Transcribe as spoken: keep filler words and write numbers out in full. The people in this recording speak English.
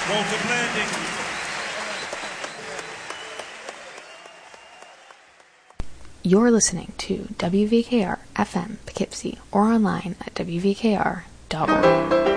Walter Blanding. You're listening to W V K R F M Poughkeepsie or online at W V K R dot org.